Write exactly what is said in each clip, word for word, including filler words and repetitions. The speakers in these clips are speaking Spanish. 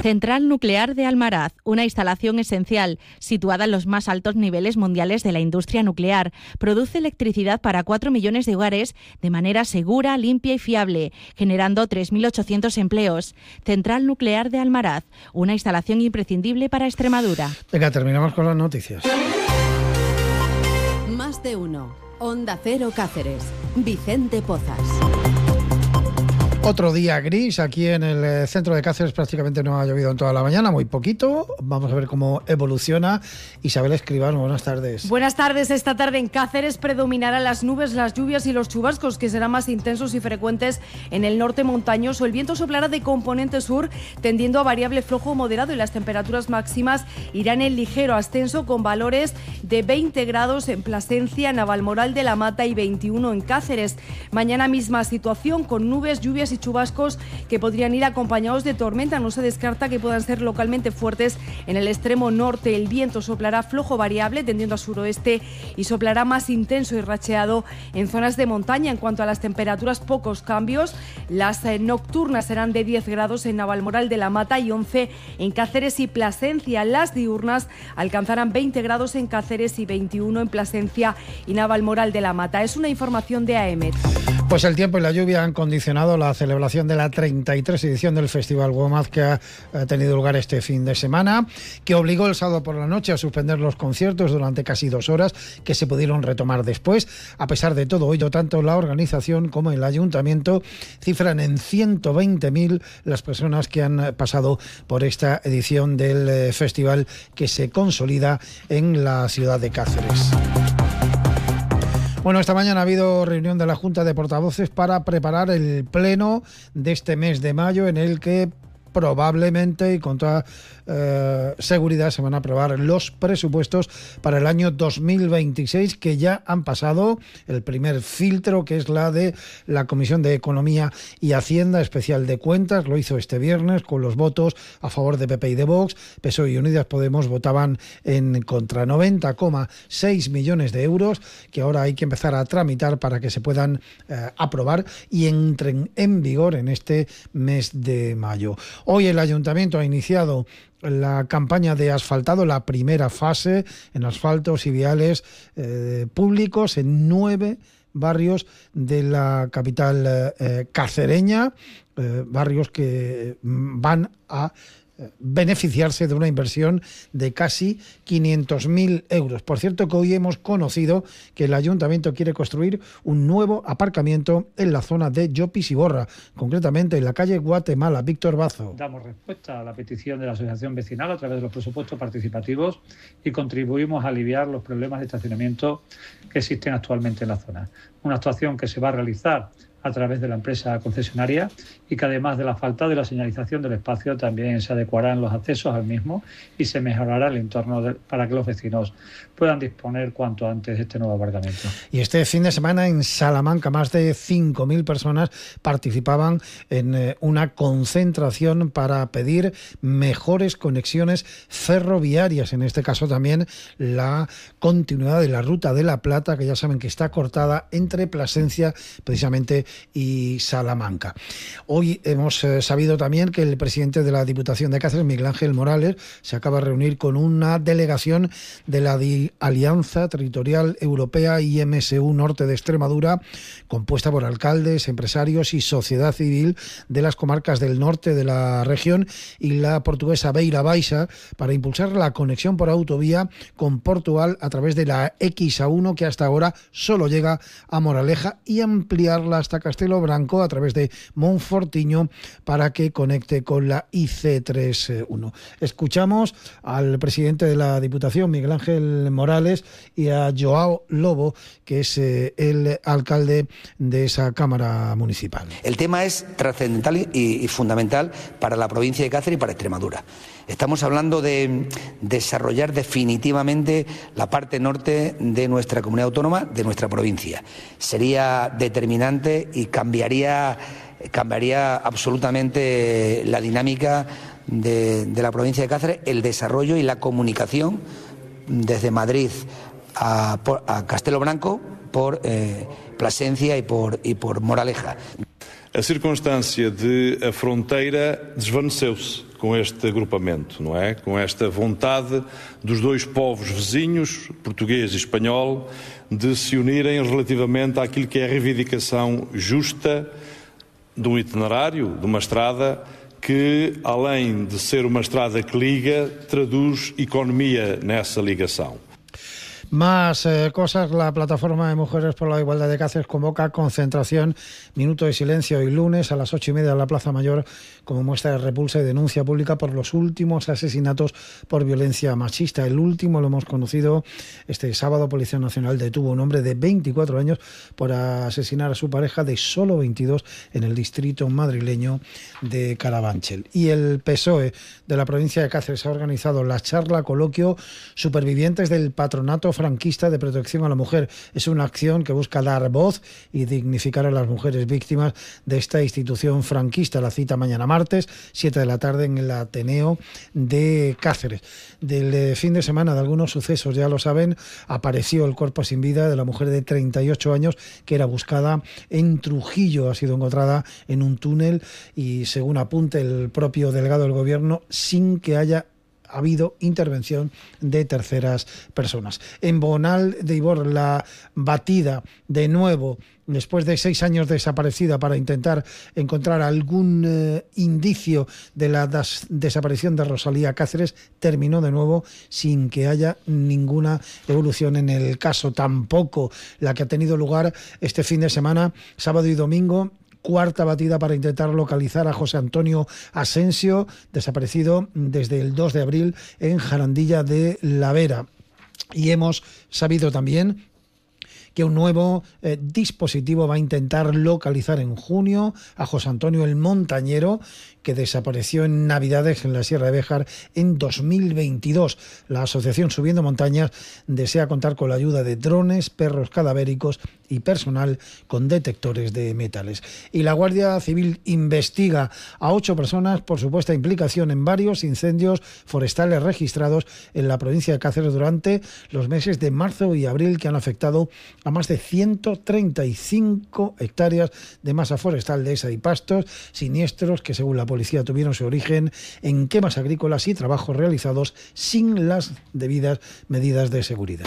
Central nuclear de Almaraz, una instalación esencial situada en los más altos niveles mundiales de la industria nuclear. Produce electricidad para cuatro millones de hogares de manera segura, limpia y fiable, generando tres mil ochocientos empleos. Central nuclear de Almaraz, una instalación imprescindible para Extremadura. Venga, terminamos con las noticias. Más de uno. Onda Cero Cáceres. Vicente Pozas. Otro día gris aquí en el centro de Cáceres, prácticamente no ha llovido en toda la mañana, muy poquito. Vamos a ver cómo evoluciona. Isabel Escribano, buenas tardes. Buenas tardes. Esta tarde en Cáceres predominarán las nubes, las lluvias y los chubascos, que serán más intensos y frecuentes en el norte montañoso. El viento soplará de componente sur, tendiendo a variable flojo o moderado, y las temperaturas máximas irán en ligero ascenso, con valores de veinte grados en Plasencia, Navalmoral de la Mata y veintiuno en Cáceres. Mañana misma situación, con nubes, lluvias y chubascos que podrían ir acompañados de tormenta. No se descarta que puedan ser localmente fuertes en el extremo norte. El viento soplará flojo variable, tendiendo a suroeste, y soplará más intenso y racheado en zonas de montaña. En cuanto a las temperaturas, pocos cambios. Las eh, nocturnas serán de diez grados en Navalmoral de la Mata y once en Cáceres y Plasencia. Las diurnas alcanzarán veinte grados en Cáceres y veintiuno en Plasencia y Navalmoral de la Mata. Es una información de A E M E T. Pues el tiempo y la lluvia han condicionado la celebración de la treinta y tres edición del Festival WOMAD, que ha tenido lugar este fin de semana, que obligó el sábado por la noche a suspender los conciertos durante casi dos horas, que se pudieron retomar después. A pesar de todo ello, tanto la organización como el ayuntamiento cifran en ciento veinte mil las personas que han pasado por esta edición del festival, que se consolida en la ciudad de Cáceres. Bueno, esta mañana ha habido reunión de la Junta de Portavoces para preparar el pleno de este mes de mayo, en el que probablemente y con toda eh, seguridad se van a aprobar los presupuestos para el año dos mil veintiséis, que ya han pasado el primer filtro, que es la de la Comisión de Economía y Hacienda Especial de Cuentas. Lo hizo este viernes con los votos a favor de P P y de Vox. P S O E y Unidas Podemos votaban en contra. noventa coma seis millones de euros que ahora hay que empezar a tramitar para que se puedan eh, aprobar y entren en vigor en este mes de mayo. Hoy el Ayuntamiento ha iniciado la campaña de asfaltado, la primera fase en asfaltos y viales eh, públicos en nueve barrios de la capital eh, cacereña, eh, barrios que van a beneficiarse de una inversión de casi quinientos mil euros. Por cierto, que hoy hemos conocido que el Ayuntamiento quiere construir un nuevo aparcamiento en la zona de Llopis y Borra, concretamente en la calle Guatemala. Víctor Bazo. Damos respuesta a la petición de la Asociación Vecinal a través de los presupuestos participativos y contribuimos a aliviar los problemas de estacionamiento que existen actualmente en la zona. Una actuación que se va a realizar a través de la empresa concesionaria y que, además de la falta de la señalización del espacio, también se adecuarán los accesos al mismo y se mejorará el entorno de, para que los vecinos puedan disponer cuanto antes de este nuevo aparcamiento. Y este fin de semana en Salamanca más de cinco mil personas participaban en eh, una concentración para pedir mejores conexiones ferroviarias, en este caso también la continuidad de la Ruta de la Plata, que ya saben que está cortada entre Plasencia precisamente y Salamanca. Hoy hemos eh, sabido también que el presidente de la Diputación de Cáceres, Miguel Ángel Morales, se acaba de reunir con una delegación de la Di- Alianza Territorial Europea I M S U Norte de Extremadura, compuesta por alcaldes, empresarios y sociedad civil de las comarcas del norte de la región y la portuguesa Beira Baixa, para impulsar la conexión por autovía con Portugal a través de la X A uno, que hasta ahora solo llega a Moraleja, y ampliarla hasta Castelo Branco a través de Monfortiño para que conecte con la I C treinta y uno. Escuchamos al presidente de la Diputación, Miguel Ángel Morales, y a Joao Lobo, que es eh, el alcalde de esa Cámara Municipal. El tema es trascendental y, y fundamental para la provincia de Cáceres y para Extremadura. Estamos hablando de desarrollar definitivamente la parte norte de nuestra comunidad autónoma, de nuestra provincia. Sería determinante y cambiaría, cambiaría absolutamente la dinámica de, de la provincia de Cáceres, el desarrollo y la comunicación desde Madrid a, a Castelo Branco por eh, Plasencia y por, y por Moraleja. A circunstância de a fronteira desvaneceu-se com este agrupamento, não é? Com esta vontade dos dois povos vizinhos, português e espanhol, de se unirem relativamente àquilo que é a reivindicação justa de um itinerário, de uma estrada que, além de ser uma estrada que liga, traduz economía nessa ligação. Más eh, cosas. La Plataforma de Mujeres por la Igualdad de Cáceres convoca concentración, minuto de silencio hoy lunes a las ocho y media en la Plaza Mayor como muestra de repulsa y denuncia pública por los últimos asesinatos por violencia machista. El último lo hemos conocido este sábado. Policía Nacional detuvo a un hombre de veinticuatro años por asesinar a su pareja de solo veintidós en el distrito madrileño de Carabanchel. Y el P S O E de la provincia de Cáceres ha organizado la charla coloquio Supervivientes del Patronato Franquista de Protección a la Mujer. Es una acción que busca dar voz y dignificar a las mujeres víctimas de esta institución franquista. La cita mañana martes, siete de la tarde, en el Ateneo de Cáceres. Del fin de semana de algunos sucesos, ya lo saben, apareció el cuerpo sin vida de la mujer de treinta y ocho años que era buscada en Trujillo. Ha sido encontrada en un túnel y, según apunta el propio delegado del Gobierno, sin que haya ha habido intervención de terceras personas. En Bonal de Ibor, la batida de nuevo, después de seis años desaparecida, para intentar encontrar algún eh, indicio de la des- desaparición de Rosalía Cáceres, terminó de nuevo sin que haya ninguna evolución en el caso. Tampoco la que ha tenido lugar este fin de semana, sábado y domingo. Cuarta batida para intentar localizar a José Antonio Asensio, desaparecido desde el dos de abril en Jarandilla de la Vera. Y hemos sabido también que un nuevo eh, dispositivo va a intentar localizar en junio a José Antonio el Montañero, que desapareció en Navidades en la Sierra de Béjar en dos mil veintidós. La asociación Subiendo Montañas desea contar con la ayuda de drones, perros cadavéricos y personal con detectores de metales. Y la Guardia Civil investiga a ocho personas por supuesta implicación en varios incendios forestales registrados en la provincia de Cáceres durante los meses de marzo y abril, que han afectado a más de ciento treinta y cinco hectáreas de masa forestal, dehesa y pastos, siniestros que, según la policía, tuvieron su origen en quemas agrícolas y trabajos realizados sin las debidas medidas de seguridad.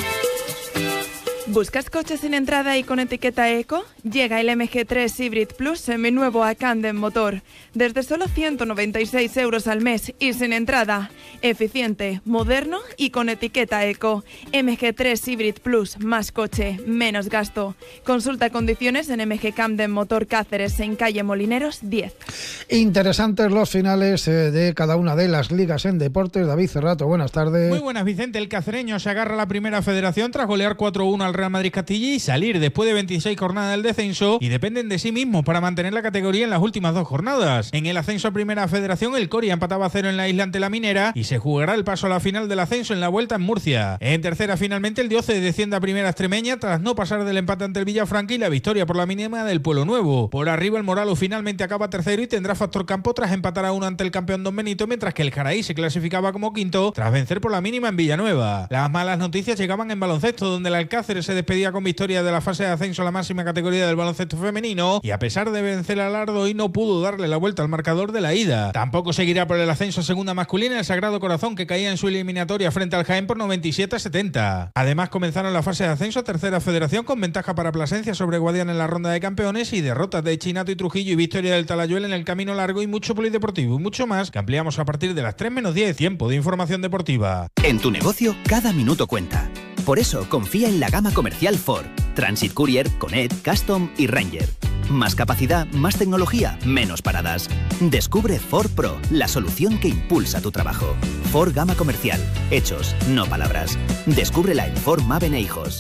¿Buscas coches sin entrada y con etiqueta eco? Llega el M G tres Hybrid Plus seminuevo a Candem Motor. Desde solo ciento noventa y seis euros al mes y sin entrada. Eficiente, moderno y con etiqueta eco. M G tres Hybrid Plus, más coche, menos gasto. Consulta condiciones en M G Candem Motor Cáceres, en calle Molineros diez. Interesantes los finales eh, de cada una de las ligas en deportes. David Cerrato, buenas tardes. Muy buenas, Vicente. El cacereño se agarra a la Primera Federación tras golear cuatro uno al Real Madrid Castilla y salir después de veintiséis jornadas del descenso, y dependen de sí mismos para mantener la categoría en las últimas dos jornadas. En el ascenso a Primera Federación, el Coria empataba a cero en la isla ante la Minera y se jugará el paso a la final del ascenso en la Vuelta en Murcia. En tercera, finalmente, el Dioce desciende a Primera Extremeña tras no pasar del empate ante el Villafranca y la victoria por la mínima del Pueblo Nuevo. Por arriba, el Moralo finalmente acaba tercero y tendrá factor campo tras empatar a uno ante el campeón Don Benito, mientras que el Jaraí se clasificaba como quinto tras vencer por la mínima en Villanueva. Las malas noticias llegaban en baloncesto, donde el Alcácer se despedía con victoria de la fase de ascenso a la máxima categoría del baloncesto femenino y, a pesar de vencer al Ardoy, no pudo darle la vuelta al marcador de la ida. Tampoco seguirá por el ascenso a segunda masculina el Sagrado Corazón, que caía en su eliminatoria frente al Jaén por noventa y siete a setenta. Además, comenzaron la fase de ascenso a Tercera Federación con ventaja para Plasencia sobre Guadiana en la ronda de campeones y derrotas de Chinato y Trujillo y victoria del Talayuel en el camino largo, y mucho polideportivo y mucho más que ampliamos a partir de las tres menos diez. Tiempo de información deportiva. En tu negocio, cada minuto cuenta. Por eso, confía en la gama comercial Ford. Transit Courier, Connect, Custom y Ranger. Más capacidad, más tecnología, menos paradas. Descubre Ford Pro, la solución que impulsa tu trabajo. Ford Gama Comercial. Hechos, no palabras. Descúbrela en Ford Maven e Hijos.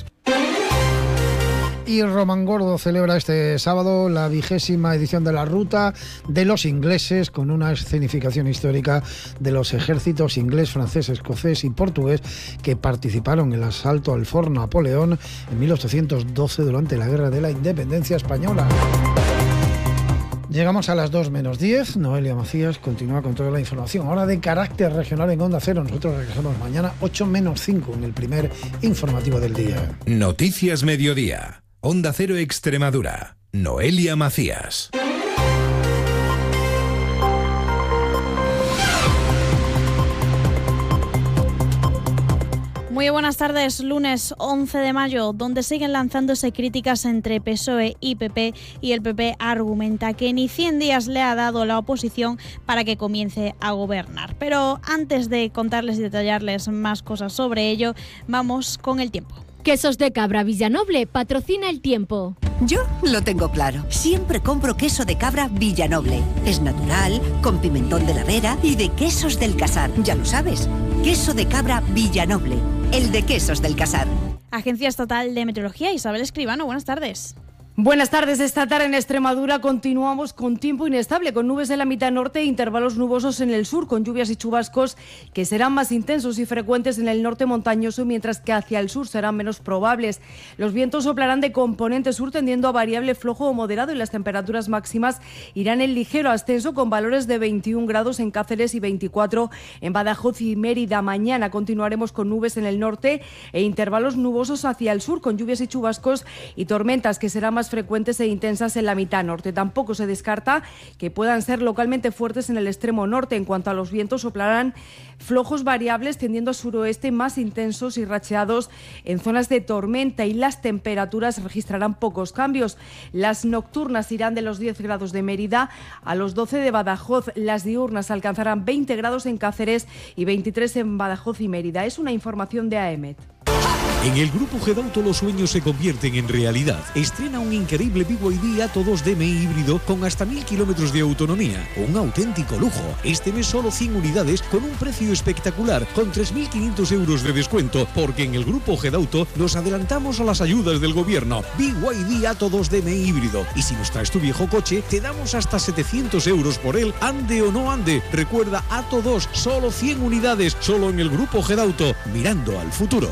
Y Román Gordo celebra este sábado la vigésima edición de la Ruta de los Ingleses, con una escenificación histórica de los ejércitos inglés, francés, escocés y portugués que participaron en el asalto al Fort Napoleón en mil ochocientos doce durante la Guerra de la Independencia Española. Llegamos a las dos menos diez. Noelia Macías continúa con toda la información, ahora de carácter regional en Onda Cero. Nosotros regresamos mañana ocho menos cinco en el primer informativo del día. Noticias Mediodía. Onda Cero Extremadura. Noelia Macías. Muy buenas tardes, lunes once de mayo, donde siguen lanzándose críticas entre P S O E y P P, y el P P argumenta que ni cien días le ha dado la oposición para que comience a gobernar. Pero antes de contarles y detallarles más cosas sobre ello, vamos con el tiempo. Quesos de Cabra Villanoble patrocina el tiempo. Yo lo tengo claro. Siempre compro queso de cabra Villanoble. Es natural, con pimentón de la Vera y de Quesos del Casar. Ya lo sabes. Queso de cabra Villanoble. El de Quesos del Casar. Agencia Estatal de Meteorología, Isabel Escribano, buenas tardes. Buenas tardes. Esta tarde en Extremadura continuamos con tiempo inestable, con nubes en la mitad norte e intervalos nubosos en el sur, con lluvias y chubascos que serán más intensos y frecuentes en el norte montañoso, mientras que hacia el sur serán menos probables. Los vientos soplarán de componente sur, tendiendo a variable flojo o moderado, y las temperaturas máximas irán en ligero ascenso, con valores de veintiún grados en Cáceres y veinticuatro en Badajoz y Mérida. Mañana continuaremos con nubes en el norte e intervalos nubosos hacia el sur, con lluvias y chubascos y tormentas que serán más frecuentes e intensas en la mitad norte. Tampoco se descarta que puedan ser localmente fuertes en el extremo norte. En cuanto a los vientos, soplarán flojos variables tendiendo a suroeste, más intensos y racheados en zonas de tormenta, y las temperaturas registrarán pocos cambios. Las nocturnas irán de los diez grados de Mérida a los doce de Badajoz. Las diurnas alcanzarán veinte grados en Cáceres y veintitrés en Badajoz y Mérida. Es una información de AEMET. En el Grupo Gedauto los sueños se convierten en realidad. Estrena un increíble B Y D Atto dos D M I híbrido con hasta mil kilómetros de autonomía. Un auténtico lujo. Este mes solo cien unidades con un precio espectacular, con tres mil quinientos euros de descuento, porque en el Grupo Gedauto nos adelantamos a las ayudas del gobierno. B Y D Atto dos D M I híbrido. Y si nos traes tu viejo coche, te damos hasta setecientos euros por él, ande o no ande. Recuerda, Atto dos, solo cien unidades, solo en el Grupo Gedauto, mirando al futuro.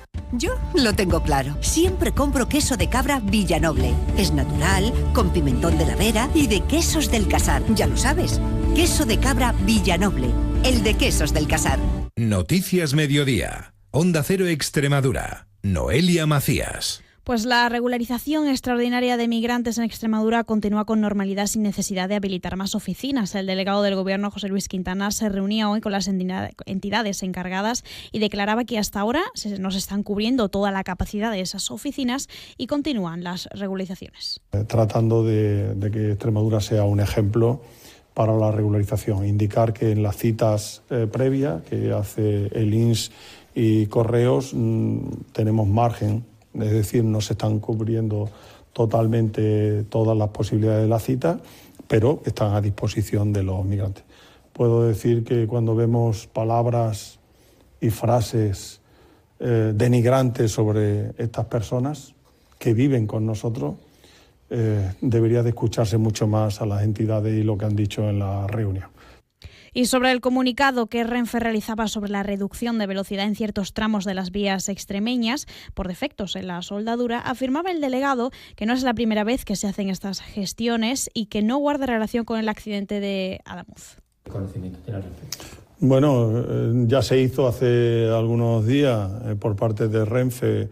Yo lo tengo claro. Siempre compro queso de cabra Villanoble. Es natural, con pimentón de la Vera y de Quesos del Casar. Ya lo sabes. Queso de cabra Villanoble. El de Quesos del Casar. Noticias Mediodía. Onda Cero Extremadura. Noelia Macías. Pues la regularización extraordinaria de migrantes en Extremadura continúa con normalidad, sin necesidad de habilitar más oficinas. El delegado del Gobierno, José Luis Quintana, se reunía hoy con las entidades encargadas y declaraba que hasta ahora no se están cubriendo toda la capacidad de esas oficinas y continúan las regularizaciones. Tratando de, de que Extremadura sea un ejemplo para la regularización. Indicar que en las citas eh, previas que hace el I N S y Correos mmm, tenemos margen. Es decir, no se están cubriendo totalmente todas las posibilidades de la cita, pero están a disposición de los migrantes. Puedo decir que cuando vemos palabras y frases eh, denigrantes sobre estas personas que viven con nosotros, eh, debería de escucharse mucho más a las entidades y lo que han dicho en la reunión. Y sobre el comunicado que Renfe realizaba sobre la reducción de velocidad en ciertos tramos de las vías extremeñas por defectos en la soldadura, afirmaba el delegado que no es la primera vez que se hacen estas gestiones y que no guarda relación con el accidente de Adamuz. ¿Qué conocimiento tiene al respecto? Bueno, eh, ya se hizo hace algunos días eh, por parte de Renfe eh,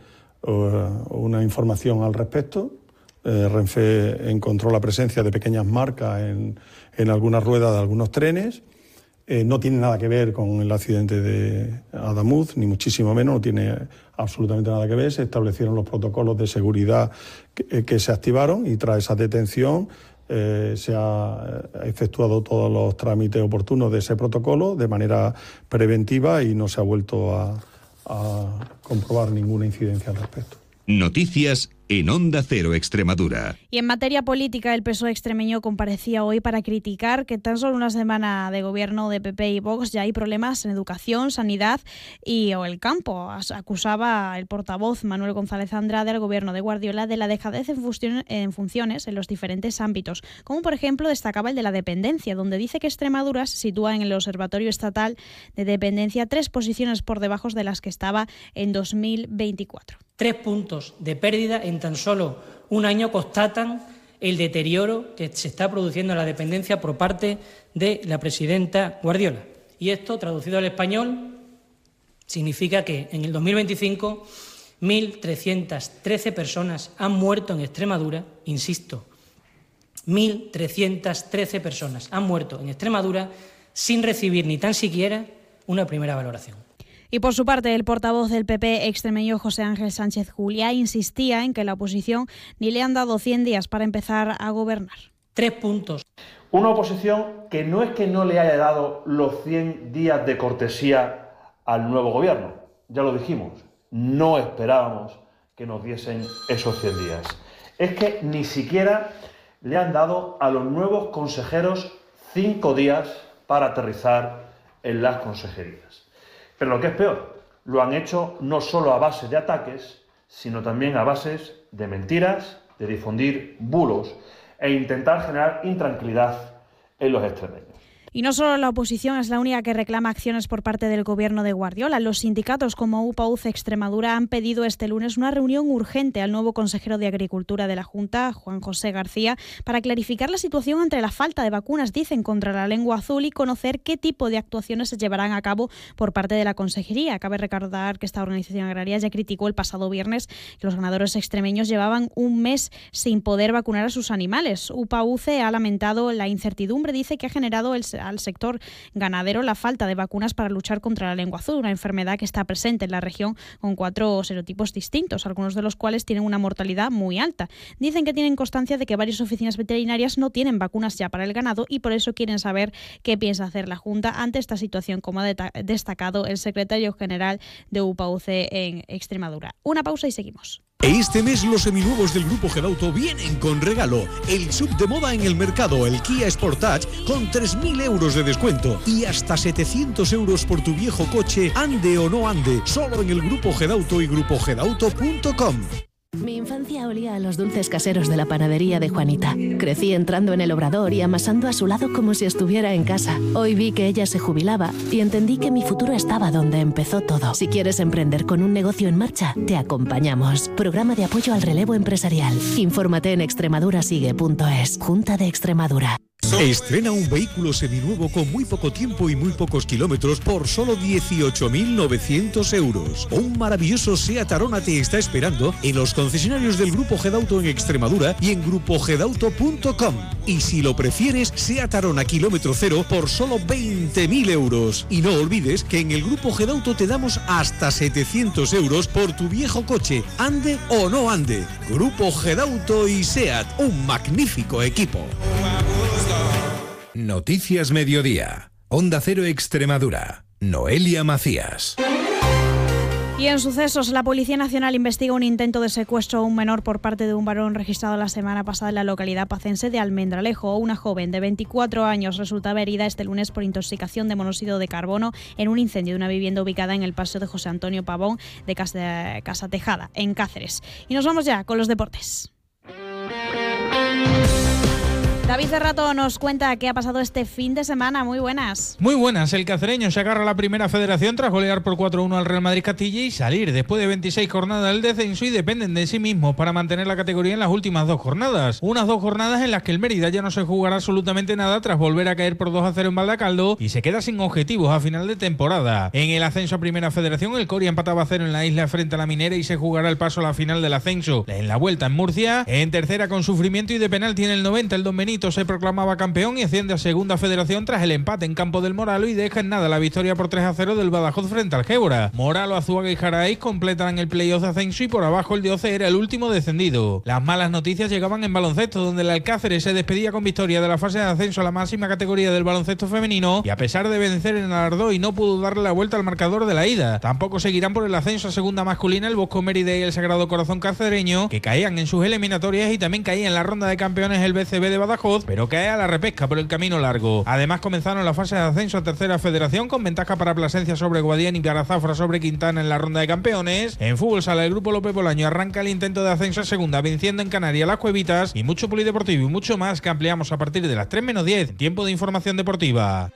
una información al respecto. Eh, Renfe encontró la presencia de pequeñas marcas en, en algunas ruedas de algunos trenes. Eh, no tiene nada que ver con el accidente de Adamuz, ni muchísimo menos, no tiene absolutamente nada que ver. Se establecieron los protocolos de seguridad que, que se activaron y tras esa detención eh, se ha efectuado todos los trámites oportunos de ese protocolo de manera preventiva y no se ha vuelto a, a comprobar ninguna incidencia al respecto. Noticias en Onda Cero Extremadura. Y en materia política, el P S O E extremeño comparecía hoy para criticar que tan solo una semana de gobierno de P P y Vox ya hay problemas en educación, sanidad y o el campo. Acusaba el portavoz Manuel González Andrade al gobierno de Guardiola de la dejadez en funciones en los diferentes ámbitos, como por ejemplo destacaba el de la dependencia, donde dice que Extremadura se sitúa en el Observatorio Estatal de Dependencia tres posiciones por debajo de las que estaba en dos mil veinticuatro. Tres puntos de pérdida en tan solo un año constatan el deterioro que se está produciendo en la dependencia por parte de la presidenta Guardiola. Y esto, traducido al español, significa que en el dos mil veinticinco mil trescientas trece personas han muerto en Extremadura, insisto, mil trescientas trece personas han muerto en Extremadura sin recibir ni tan siquiera una primera valoración. Y por su parte, el portavoz del P P extremeño José Ángel Sánchez Juliá insistía en que la oposición ni le han dado cien días para empezar a gobernar. Tres puntos. Una oposición que no es que no le haya dado los cien días de cortesía al nuevo gobierno, ya lo dijimos, no esperábamos que nos diesen esos cien días. Es que ni siquiera le han dado a los nuevos consejeros cinco días para aterrizar en las consejerías. Pero lo que es peor, lo han hecho no solo a base de ataques, sino también a bases de mentiras, de difundir bulos e intentar generar intranquilidad en los extremeños. Y no solo la oposición es la única que reclama acciones por parte del gobierno de Guardiola. Los sindicatos como U P A U C Extremadura han pedido este lunes una reunión urgente al nuevo consejero de Agricultura de la Junta, Juan José García, para clarificar la situación entre la falta de vacunas, dicen, contra la lengua azul y conocer qué tipo de actuaciones se llevarán a cabo por parte de la consejería. Cabe recordar que esta organización agraria ya criticó el pasado viernes que los ganaderos extremeños llevaban un mes sin poder vacunar a sus animales. U P A U C ha lamentado la incertidumbre, dice, que ha generado el al sector ganadero la falta de vacunas para luchar contra la lengua azul, una enfermedad que está presente en la región con cuatro serotipos distintos, algunos de los cuales tienen una mortalidad muy alta. Dicen que tienen constancia de que varias oficinas veterinarias no tienen vacunas ya para el ganado y por eso quieren saber qué piensa hacer la Junta ante esta situación, como ha destacado el secretario general de U P A U C en Extremadura. Una pausa y seguimos. Este mes los seminuevos del Grupo Gedauto vienen con regalo. El sub de moda en el mercado, el Kia Sportage, con tres mil euros de descuento y hasta setecientos euros por tu viejo coche, ande o no ande, solo en el Grupo Gedauto y grupo gedauto punto com. Mi infancia olía a los dulces caseros de la panadería de Juanita. Crecí entrando en el obrador y amasando a su lado como si estuviera en casa. Hoy vi que ella se jubilaba y entendí que mi futuro estaba donde empezó todo. Si quieres emprender con un negocio en marcha, te acompañamos. Programa de apoyo al relevo empresarial. Infórmate en extremadurasigue punto es. Junta de Extremadura. Estrena un vehículo seminuevo con muy poco tiempo y muy pocos kilómetros por solo dieciocho mil novecientos euros. Un maravilloso SEAT Arona te está esperando en los concesionarios del Grupo Gedauto en Extremadura y en grupo gedauto punto com. Y si lo prefieres, SEAT Arona kilómetro cero por solo veinte mil euros. Y no olvides que en el Grupo Gedauto te damos hasta setecientos euros por tu viejo coche, ande o no ande. Grupo Gedauto y SEAT, un magnífico equipo. Noticias Mediodía. Onda Cero Extremadura. Noelia Macías. Y en sucesos, la Policía Nacional investiga un intento de secuestro a un menor por parte de un varón registrado la semana pasada en la localidad pacense de Almendralejo. Una joven de veinticuatro años resultaba herida este lunes por intoxicación de monóxido de carbono en un incendio de una vivienda ubicada en el paseo de José Antonio Pavón de Casa, Casa Tejada, en Cáceres. Y nos vamos ya con los deportes. David Cerrato nos cuenta qué ha pasado este fin de semana. Muy buenas. Muy buenas. El cacereño se agarra a la primera federación tras golear por cuatro uno al Real Madrid Castilla y salir después de veintiséis jornadas del descenso y dependen de sí mismos para mantener la categoría en las últimas dos jornadas. Unas dos jornadas en las que el Mérida ya no se jugará absolutamente nada tras volver a caer por dos a cero en Valdacaldo y se queda sin objetivos a final de temporada. En el ascenso a primera federación, el Coria empataba a cero en la isla frente a la Minera y se jugará el paso a la final del ascenso en la vuelta en Murcia. En tercera, con sufrimiento y de penal, tiene el noventa el Don Benito se proclamaba campeón y asciende a segunda federación tras el empate en campo del Moralo y deja en nada la victoria por tres a cero del Badajoz frente al Gébora. Moralo, Azuaga y Jaraíz completan el playoff de ascenso y por abajo el de Oce era el último descendido. Las malas noticias llegaban en baloncesto, donde el Alcáceres se despedía con victoria de la fase de ascenso a la máxima categoría del baloncesto femenino y a pesar de vencer en Alardoy no pudo darle la vuelta al marcador de la ida. Tampoco seguirán por el ascenso a segunda masculina el Bosco Mérida y el Sagrado Corazón Cacereño, que caían en sus eliminatorias y también caía en la ronda de campeones el B C B de Badajoz, pero cae a la repesca por el camino largo. Además comenzaron la fase de ascenso a tercera federación con ventaja para Plasencia sobre Guadián y Garazafra sobre Quintana en la ronda de campeones. En fútbol sala el grupo López Bolaño arranca el intento de ascenso a segunda venciendo en Canarias las Cuevitas y mucho polideportivo y mucho más que ampliamos a partir de las tres menos diez. Tiempo de información deportiva.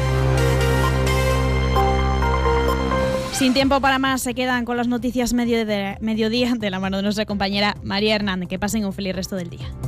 Sin tiempo para más, se quedan con las noticias medio de, mediodía de la mano de nuestra compañera María Hernández. Que pasen un feliz resto del día.